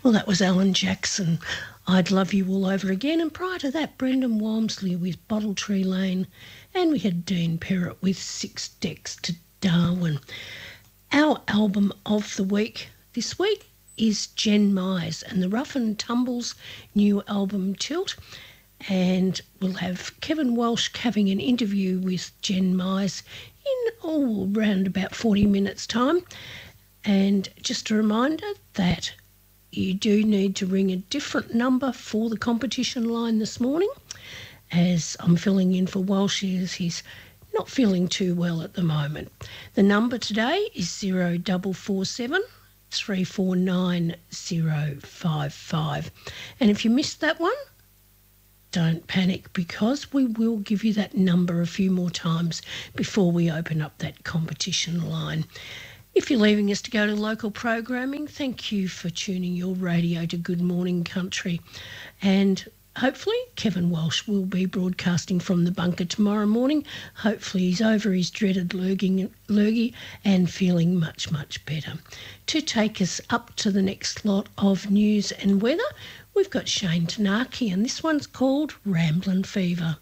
Well, that was Alan Jackson. I'd Love You All Over Again. And prior to that, Brendan Walmsley with Bottle Tree Lane. And we had Dean Perrott with Six Decks to Darwin. Our album of the week this week is Jen Myers and the Rough and Tumbles new album Tilt. And we'll have Kevin Walsh having an interview with Jen Myers in around about 40 minutes' time. And just a reminder that you do need to ring a different number for the competition line this morning, as I'm filling in for Walsh as he's not feeling too well at the moment. The number today is 0447 349 055. And if you missed that one, don't panic, because we will give you that number a few more times before we open up that competition line. If you're leaving us to go to local programming, thank you for tuning your radio to Good Morning Country. And hopefully Kevin Walsh will be broadcasting from the bunker tomorrow morning. Hopefully he's over his dreaded lurgy and feeling much, much better. To take us up to the next lot of news and weather, we've got Shane Tanaki, and this one's called Ramblin' Fever.